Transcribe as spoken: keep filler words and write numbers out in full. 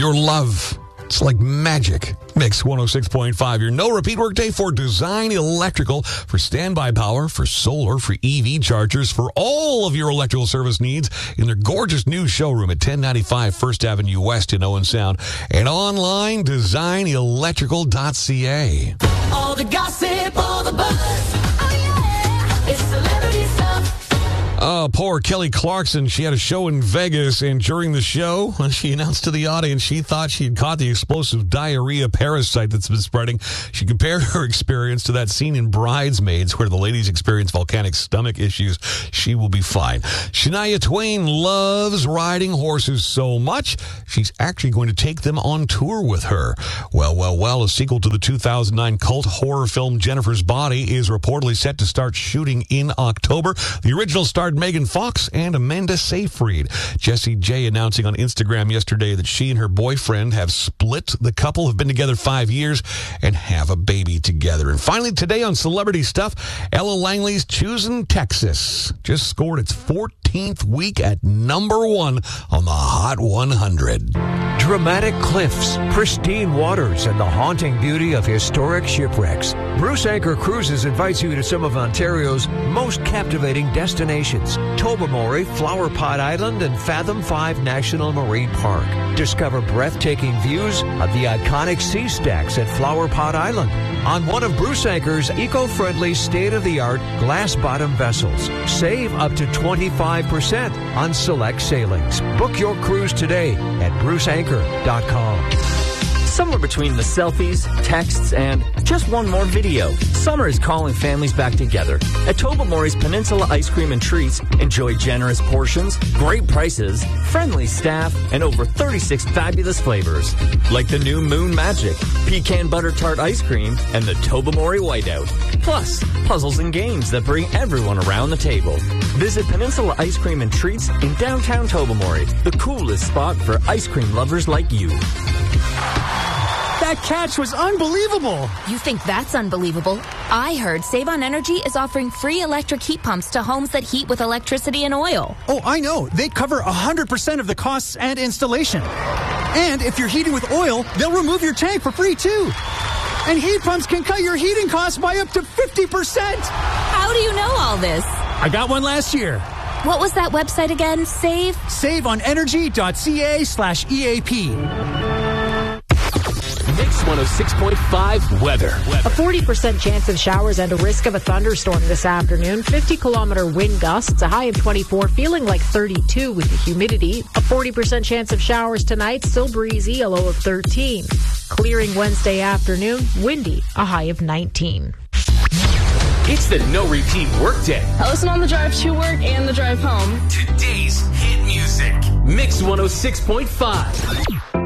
your love. It's like magic. Mix one oh six point five, your no-repeat workday for Design Electrical, for standby power, for solar, for E V chargers, for all of your electrical service needs in their gorgeous new showroom at ten ninety-five First Avenue West in Owen Sound, and online, design electrical dot c a. All the gossip, all the buzz. Oh yeah, it's celebrity stuff. Oh, poor Kelly Clarkson. She had a show in Vegas, and during the show, when she announced to the audience she thought she had caught the explosive diarrhea parasite that's been spreading, she compared her experience to that scene in Bridesmaids where the ladies experience volcanic stomach issues. She will be fine. Shania Twain loves riding horses so much, she's actually going to take them on tour with her. Well, well, well, a sequel to the two thousand nine cult horror film Jennifer's Body is reportedly set to start shooting in October. The original starred Megan Fox and Amanda Seyfried. Jessie J announcing on Instagram yesterday that she and her boyfriend have split. The couple have been together five years and have a baby together. And finally, today on Celebrity Stuff, Ella Langley's Choosing Texas just scored its fourteenth week at number one on the Hot one hundred. Dramatic cliffs, pristine waters, and the haunting beauty of historic shipwrecks. Bruce Anchor Cruises invites you to some of Ontario's most captivating destinations. Tobermory, Flower Pot Island, and Fathom five National Marine Park. Discover breathtaking views of the iconic sea stacks at Flower Pot Island on one of Bruce Anchor's eco-friendly, state-of-the-art glass-bottom vessels. Save up to twenty-five percent on select sailings. Book your cruise today at bruce anchor dot com. Somewhere between the selfies, texts, and just one more video, summer is calling families back together. At Tobermory's Peninsula Ice Cream and Treats, enjoy generous portions, great prices, friendly staff, and over thirty-six fabulous flavors. Like the new Moon Magic, Pecan Butter Tart Ice Cream, and the Tobermory Whiteout. Plus, puzzles and games that bring everyone around the table. Visit Peninsula Ice Cream and Treats in downtown Tobermory, the coolest spot for ice cream lovers like you. That catch was unbelievable. You think that's unbelievable? I heard Save on Energy is offering free electric heat pumps to homes that heat with electricity and oil. Oh, I know. They cover one hundred percent of the costs and installation. And if you're heating with oil, they'll remove your tank for free, too. And heat pumps can cut your heating costs by up to fifty percent. How do you know all this? I got one last year. What was that website again? Save? save on energy dot c a slash E A P. Mix one oh six point five weather. A forty percent chance of showers and a risk of a thunderstorm this afternoon. fifty kilometer wind gusts, a high of twenty-four, feeling like thirty-two with the humidity. A forty percent chance of showers tonight, still breezy, a low of thirteen. Clearing Wednesday afternoon, windy, a high of nineteen. It's the No Repeat Workday. I listen on the drive to work and the drive home. Today's hit music. Mix one oh six point five.